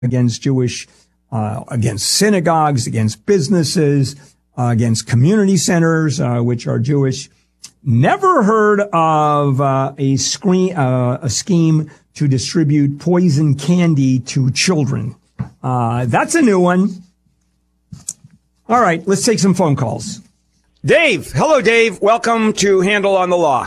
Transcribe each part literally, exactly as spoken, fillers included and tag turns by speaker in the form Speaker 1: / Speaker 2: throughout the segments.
Speaker 1: against Jewish, uh, against synagogues, against businesses, uh, against community centers, uh, which are Jewish. Never heard of uh, a, screen, uh, a scheme to distribute poison candy to children. Uh, that's a new one. All right, let's take some phone calls. Dave. Hello, Dave. Welcome to Handle on the Law.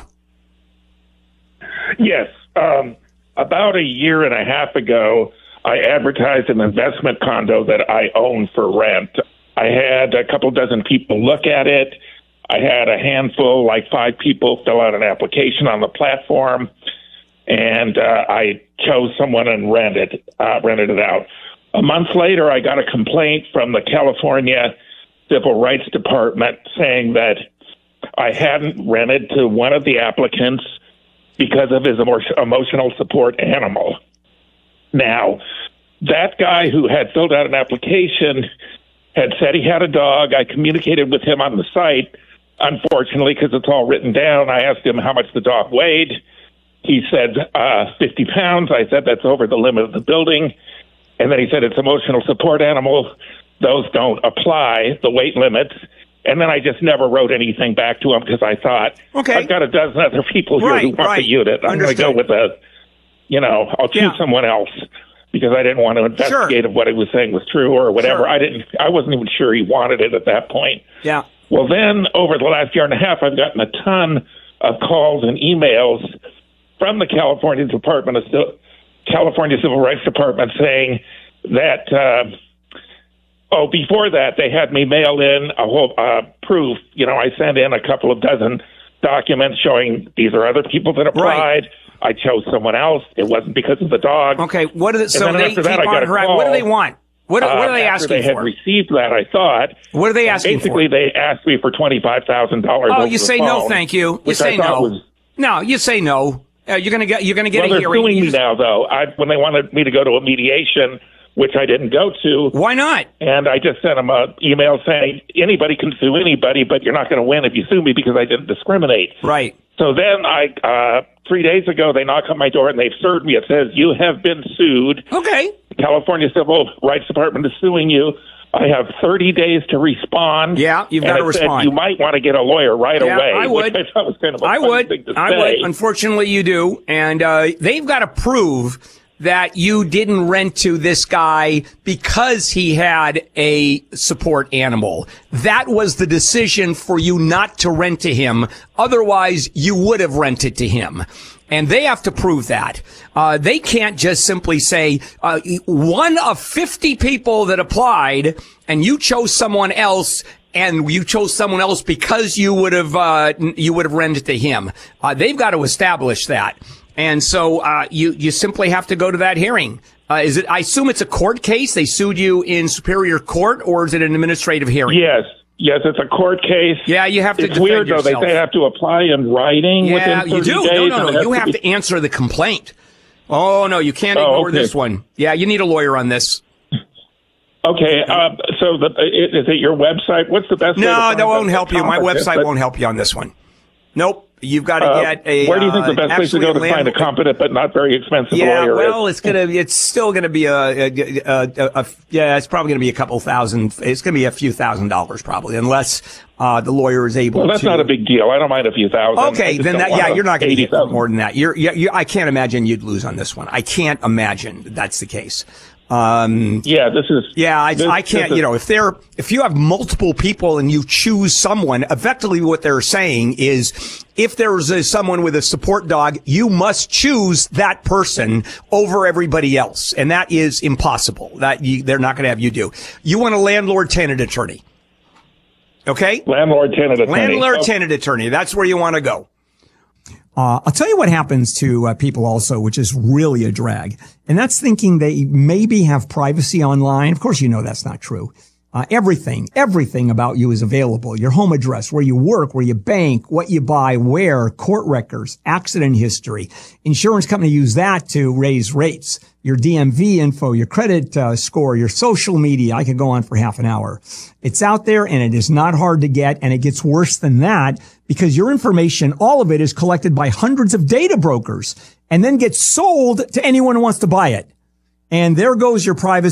Speaker 2: Yes. Um, about a year and a half ago, I advertised an investment condo that I own for rent. I had a couple dozen people look at it. I had a handful, like five people, fill out an application on the platform, and uh, I chose someone and rented uh, rented it out. A month later, I got a complaint from the California Civil Rights Department saying that I hadn't rented to one of the applicants because of his emotional support animal. Now, that guy who had filled out an application had said he had a dog. I communicated with him on the site. Unfortunately, because it's all written down, I asked him how much the dog weighed. He said uh, fifty pounds. I said that's over the limit of the building. And then he said it's emotional support animal. Those don't apply, the weight limits. And then I just never wrote anything back to him because I thought, okay, I've got a dozen other people here
Speaker 1: right,
Speaker 2: who want
Speaker 1: right.
Speaker 2: the unit. I'm going to go with a, you know, I'll choose
Speaker 1: yeah.
Speaker 2: someone else because I didn't want to investigate
Speaker 1: sure.
Speaker 2: if what he was saying was true or whatever.
Speaker 1: Sure.
Speaker 2: I didn't. I wasn't even sure he wanted it at that point.
Speaker 1: Yeah.
Speaker 2: Well, then over the last year and a half, I've gotten a ton of calls and emails from the California Department of California Civil Rights Department saying that. Uh, Oh, before that, they had me mail in a whole uh, proof. You know, I sent in a couple of dozen documents showing these are other people that applied. Right. I chose someone else. It wasn't because of the dog.
Speaker 1: Okay, what is it? So
Speaker 2: and
Speaker 1: they keep
Speaker 2: that,
Speaker 1: on harassing. What do they want? What, what
Speaker 2: uh,
Speaker 1: are they
Speaker 2: after
Speaker 1: asking
Speaker 2: they
Speaker 1: for?
Speaker 2: had received that, I thought.
Speaker 1: What are they asking
Speaker 2: basically,
Speaker 1: for?
Speaker 2: Basically, they asked me for twenty-five thousand dollars.
Speaker 1: Oh,
Speaker 2: over
Speaker 1: you
Speaker 2: the
Speaker 1: say
Speaker 2: phone,
Speaker 1: no, thank you. You say no.
Speaker 2: Was,
Speaker 1: no, you say no. Uh, you're gonna get. You're gonna get
Speaker 2: well,
Speaker 1: a hearing.
Speaker 2: Well, they're suing
Speaker 1: you
Speaker 2: me now, though. I, when they wanted me to go to a mediation, which I didn't go to.
Speaker 1: Why not?
Speaker 2: And I just sent them an email saying anybody can sue anybody, but you're not going to win if you sue me because I didn't discriminate.
Speaker 1: Right.
Speaker 2: So then I, uh, three days ago, they knock on my door and they've served me. It says, you have been sued.
Speaker 1: Okay.
Speaker 2: The California Civil Rights Department is suing you. I have thirty days to respond.
Speaker 1: Yeah, you've got
Speaker 2: and
Speaker 1: to
Speaker 2: it
Speaker 1: respond.
Speaker 2: Said you might want to get a lawyer right
Speaker 1: yeah,
Speaker 2: away.
Speaker 1: I would.
Speaker 2: Which I thought was kind of a
Speaker 1: I
Speaker 2: funny
Speaker 1: would.
Speaker 2: thing to
Speaker 1: I
Speaker 2: say.
Speaker 1: would. Unfortunately, you do. And uh, they've got to prove that you didn't rent to this guy because he had a support animal. That was the decision for you not to rent to him. Otherwise, you would have rented to him. And they have to prove that. Uh, they can't just simply say, uh, one of fifty people that applied and you chose someone else and you chose someone else because you would have, uh, you would have rented to him. Uh, they've got to establish that. And so, uh, you, you simply have to go to that hearing. Uh, is it, I assume it's a court case. They sued you in Superior Court, or is it an administrative hearing?
Speaker 2: Yes. Yes, it's a court case.
Speaker 1: Yeah, you have to
Speaker 2: It's
Speaker 1: defend
Speaker 2: weird, though.
Speaker 1: yourself.
Speaker 2: They say I have to apply in writing
Speaker 1: yeah,
Speaker 2: within thirty
Speaker 1: you do.
Speaker 2: days.
Speaker 1: No, no, no. You
Speaker 2: to
Speaker 1: have
Speaker 2: be...
Speaker 1: to answer the complaint. Oh, no, you can't
Speaker 2: oh,
Speaker 1: ignore
Speaker 2: okay.
Speaker 1: this one. Yeah, you need a lawyer on this.
Speaker 2: Okay, uh, so the, is it your website? What's the best way to
Speaker 1: No,
Speaker 2: find
Speaker 1: that won't
Speaker 2: the
Speaker 1: help you. My
Speaker 2: competent,
Speaker 1: website
Speaker 2: but,
Speaker 1: won't help you on this one. Nope. You've got to
Speaker 2: uh,
Speaker 1: get a.
Speaker 2: Where do you think the
Speaker 1: uh,
Speaker 2: best place to go to
Speaker 1: land-
Speaker 2: find a competent but not very expensive
Speaker 1: yeah,
Speaker 2: lawyer
Speaker 1: well,
Speaker 2: is?
Speaker 1: it's gonna. It's still gonna be a. a, a, a, a yeah, it's probably gonna be a couple thousand. It's gonna be a few thousand dollars probably, unless uh, the lawyer is able.
Speaker 2: Well, that's
Speaker 1: to,
Speaker 2: not a big deal. I don't mind a few thousand.
Speaker 1: Okay, then that. Yeah, you're not gonna get more than that. You're. Yeah, you, I can't imagine you'd lose on this one. I can't imagine that's the case. Um,
Speaker 2: yeah, this is.
Speaker 1: Yeah, I,
Speaker 2: this,
Speaker 1: I can't,
Speaker 2: is,
Speaker 1: you know, if they're, if you have multiple people and you choose someone, effectively what they're saying is if there's a, someone with a support dog, you must choose that person over everybody else. And that is impossible. That you, they're not going to have you do. You want a landlord-tenant attorney. Okay?
Speaker 2: Landlord-tenant attorney.
Speaker 1: Landlord-tenant oh. attorney. That's where you want to go. Uh, I'll tell you what happens to uh, people also, which is really a drag. And that's thinking they maybe have privacy online. Of course, you know that's not true. Uh, everything, everything about you is available. Your home address, where you work, where you bank, what you buy, where, court records, accident history. Insurance company use that to raise rates. Your D M V info, your credit uh, score, your social media. I could go on for half an hour. It's out there and it is not hard to get. And it gets worse than that because your information, all of it is collected by hundreds of data brokers and then gets sold to anyone who wants to buy it. And there goes your privacy.